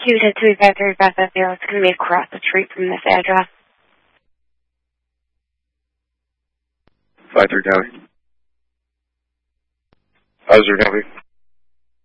2-253 Beth Field. It's going to be across the street from this address. 5-3 copy. How's your copy?